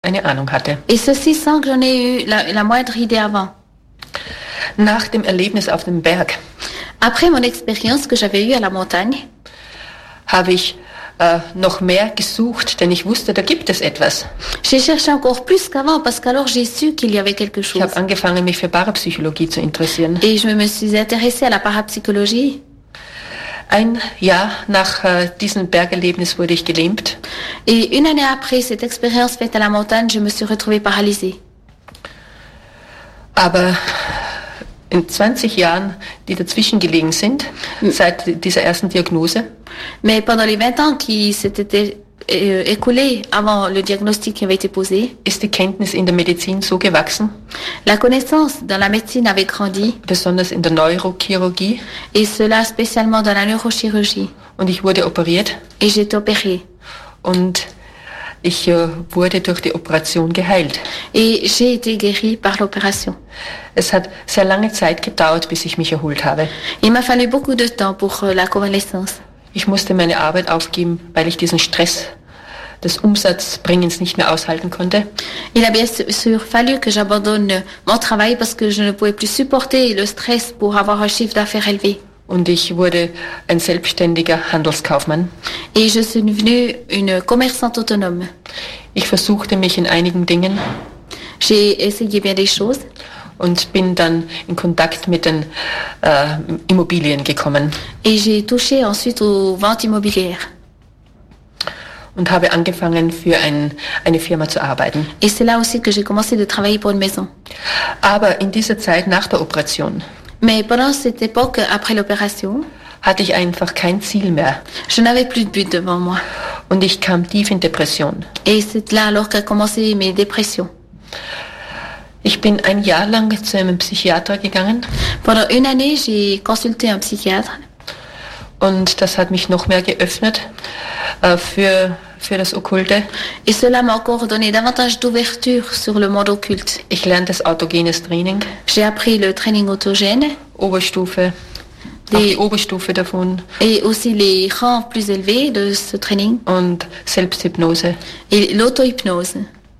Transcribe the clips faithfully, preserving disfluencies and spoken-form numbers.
eine Ahnung hatte. Et ceci sans que j'en ai eu la, la moindre idée avant. Nach dem Erlebnis auf dem Berg Après mon expérience que j'avais eue à la montagne, habe ich äh, noch mehr gesucht, denn ich wusste, da gibt es etwas. j'ai cherché encore plus qu'avant parce qu'alors j'ai su qu'il y avait quelque Ich chose. habe angefangen, mich für Parapsychologie zu interessieren. Et je me suis intéressée à la parapsychologie. Ein Jahr nach äh, diesem Bergerlebnis wurde ich gelähmt. Et une année après cette expérience faite à la montagne, je me suis retrouvée paralysée. Aber in zwanzig Jahren, die dazwischen gelegen sind, seit dieser ersten Diagnose, Mais pendant les vingt ans qui s'étaient euh, écoulés avant le diagnostic qui avait été posé, ist die Kenntnis in der Medizin so gewachsen, la connaissance dans la médecine avait grandi, besonders in der Neurochirurgie, et cela spécialement dans la neurochirurgie. und ich wurde operiert Et j'ai été opérée. und ich äh, wurde durch die Operation geheilt. Et j'ai été guérie par l'opération. Es hat sehr lange Zeit gedauert, bis ich mich erholt habe. Il m'a fallu beaucoup de temps pour euh, la convalescence. Ich musste meine Arbeit aufgeben, weil ich diesen Stress des Umsatzbringens nicht mehr aushalten konnte. Il a bien sûr fallu que j'abandonne mon travail parce que je ne pouvais plus supporter le stress pour avoir un chiffre d'affaires élevé. Und ich wurde ein selbstständiger Handelskaufmann. Et je suis devenue une commerçante autonome. Ich versuchte mich in einigen Dingen J'ai essayé bien des choses und bin dann in Kontakt mit den äh, Immobilien gekommen et j'ai touché ensuite aux ventes immobilières. und habe angefangen, für ein, eine Firma zu arbeiten. Et c'est là aussi que j'ai commencé de travailler pour une maison. Aber in dieser Zeit nach der Operation Mais pendant cette époque, après l'opération, hatte ich einfach kein Ziel mehr je n'avais plus de but devant moi. und ich kam tief in Depression. Et c'est là alors qu'a commencé mes dépressions. Ich bin ein Jahr lang zu einem Psychiater gegangen Pendant une année, j'ai consulté un psychiatre und das hat mich noch mehr geöffnet äh, für, für das Okkulte. et cela m'a encore donné davantage d'ouverture sur le monde occulte. Ich lernte das autogenes Training, J'ai appris le training autogène Oberstufe, auch Die- die Oberstufe davon et aussi les rangs plus élevés de ce training und Selbsthypnose. et l'auto-hypnose.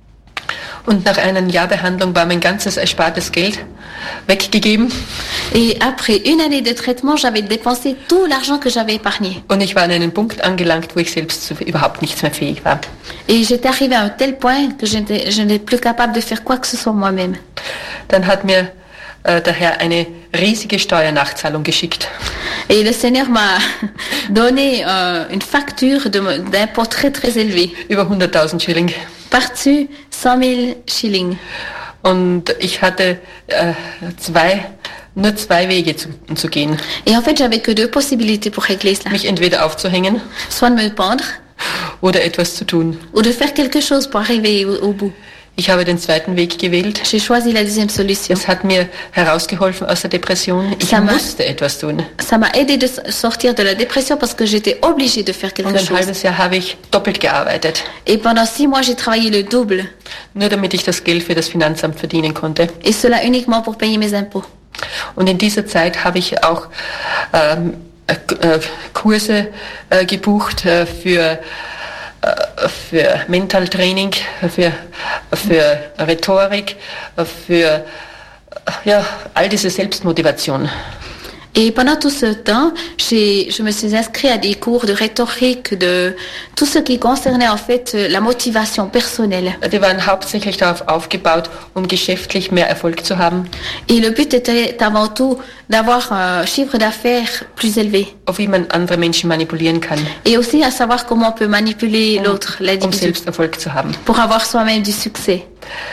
Und nach einem Jahr Behandlung war mein ganzes erspartes Geld weggegeben Et après une année de traitement, j'avais dépensé tout l'argent que j'avais épargné. und ich war an einen Punkt angelangt, wo ich selbst zu überhaupt nichts mehr fähig war. Et j'étais arrivée à un tel point que je n'étais je n'étais plus capable de faire quoi que ce soit moi-même. Dann hat mir äh, der Herr eine riesige Steuernachzahlung geschickt. Et le Seigneur m'a donné euh, une facture de- d'impôt très très élevée. Über hunderttausend Schilling. Par-dessus cent mille shillings. Und ich hatte äh, zwei, nur zwei Wege zu, zu gehen. Et en fait, j'avais que deux possibilités pour régler cela. Mich entweder aufzuhängen Soit de me pendre oder etwas zu tun. ou de faire quelque chose pour arriver au, au bout. Ich habe den zweiten Weg gewählt. J'ai choisi la deuxième solution. Es hat mir herausgeholfen aus der Depression. Ich Ça m'a- musste etwas tun. Ça m'a aidé de sortir de la dépression parce que j'étais obligée de faire Und quelque ein chose. halbes Jahr habe ich doppelt gearbeitet, Et pendant six mois, j'ai travaillé le double. nur damit ich das Geld für das Finanzamt verdienen konnte. Et cela uniquement pour payer mes impôts. Und in dieser Zeit habe ich auch ähm, äh, äh, Kurse äh, gebucht äh, für, äh, für Mentaltraining, für, für Rhetorik, äh, für äh, ja, all diese Selbstmotivation. Et pendant tout ce temps, j'ai, je me suis inscrite à des cours de rhétorique, de tout ce qui concernait en fait la motivation personnelle. Die waren hauptsächlich darauf aufgebaut, um geschäftlich mehr Erfolg zu haben, Et le but était avant tout d'avoir un chiffre d'affaires plus élevé. auf wie man andere Menschen manipulieren kann, Et aussi à savoir comment on peut manipuler um, l'autre, um l'individu, selbst Erfolg zu haben. pour avoir soi-même du succès.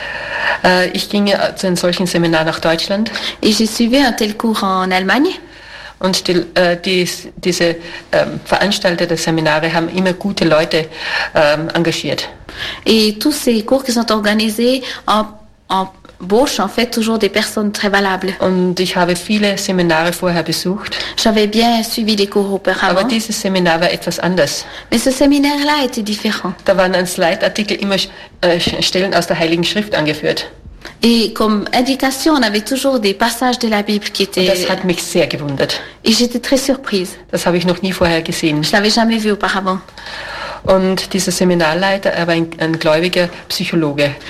Äh, Ich ging äh, zu einem solchen Seminar nach Deutschland. Et j'ai suivi un tel cours en Allemagne. Und die, äh, die, diese ähm, Veranstalter der Seminare haben immer gute Leute ähm, engagiert. Et tous ces cours qui sont organisés en, embauchent en fait toujours des personnes très valables. Und ich habe viele Seminare vorher besucht. J'avais bien suivi les cours Aber auparavant, dieses Seminar war etwas anders. mais ce séminaire-là était différent. Da waren an Slide-Artikel immer äh, Stellen aus der Heiligen Schrift angeführt. Et comme indication, on avait toujours des passages de la Bible qui Und étaient... das hat mich sehr gewundert. Et j'étais très surprise. Das habe ich noch nie vorher gesehen. Je l'avais jamais vu auparavant. und dieser Seminarleiter, er war ein, ein gläubiger Psychologe.